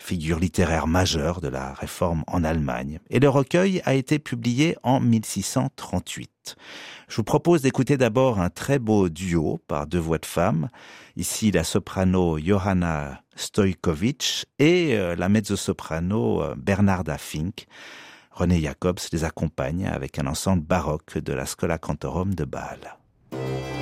figure littéraire majeure de la Réforme en Allemagne. Et le recueil a été publié en 1638. Je vous propose d'écouter d'abord un très beau duo par deux voix de femmes. Ici, la soprano Johanna Stojkovic et la mezzo-soprano Bernarda Fink. René Jacobs les accompagne avec un ensemble baroque de la Schola Cantorum de Bâle.